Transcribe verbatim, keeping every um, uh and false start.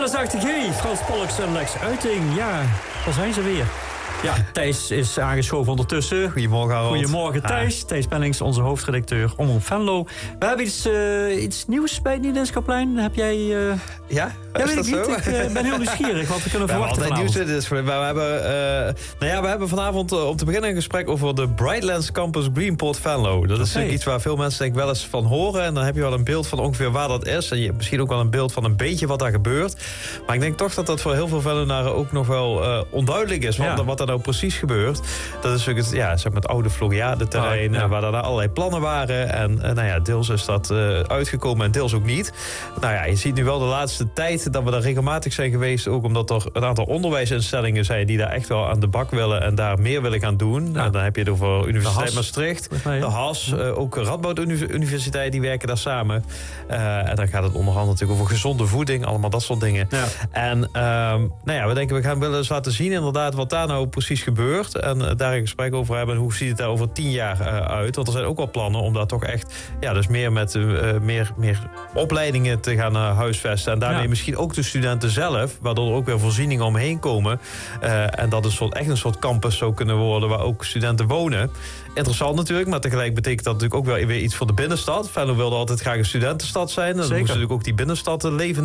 Alice G, Frans Polks en Lex Uiting. Ja, daar zijn ze weer. Ja, Thijs is aangeschoven ondertussen. Goedemorgen, Harold. Goedemorgen, Thijs. Ah. Thijs Pennings, onze hoofdredacteur, Omroep Venlo. We hebben iets, uh, iets nieuws bij het Nieuwdenskaplein. Heb jij... Uh... Ja? Ja, weet ik niet. Zo? Ik uh, ben heel nieuwsgierig wat we kunnen we verwachten vanavond. Nieuws, dus, maar we hebben, uh, nou ja, we hebben vanavond uh, om te beginnen een gesprek over de Brightlands Campus Greenport Venlo. Dat is okay. iets waar veel mensen denk ik wel eens van horen. En dan heb je wel een beeld van ongeveer waar dat is. En je hebt misschien ook wel een beeld van een beetje wat daar gebeurt. Maar ik denk toch dat dat voor heel veel Venlonaren ook nog wel uh, onduidelijk is. Wat, ja. wat er nou precies gebeurt. Dat is ook het, ja, zeg maar het oude Floriade-terrein. Oh, ja. Waar er allerlei plannen waren. En uh, nou ja, deels is dat uh, uitgekomen en deels ook niet. Nou ja, je ziet nu wel de laatste tijd dat we daar regelmatig zijn geweest, ook omdat er een aantal onderwijsinstellingen zijn die daar echt wel aan de bak willen en daar meer willen gaan doen. Ja. En dan heb je het over Universiteit de Maastricht, de H A S, ja. uh, ook Radboud Universiteit, die werken daar samen. Uh, en dan gaat het onder andere natuurlijk over gezonde voeding, allemaal dat soort dingen. Ja. En um, nou ja, we denken, we gaan willen eens laten zien inderdaad wat daar nou precies gebeurt en uh, daar een gesprek over hebben. En hoe ziet het daar over tien jaar uh, uit? Want er zijn ook wel plannen om daar toch echt, ja, dus meer met uh, meer, meer opleidingen te gaan uh, huisvesten en daarmee ja. misschien ook de studenten zelf, waardoor er ook weer voorzieningen omheen komen. Uh, en dat een soort, echt een soort campus zou kunnen worden waar ook studenten wonen. Interessant natuurlijk, maar tegelijk betekent dat natuurlijk ook wel weer iets voor de binnenstad. Venlo wilde altijd graag een studentenstad zijn. En dan moest natuurlijk ook die binnenstad leven.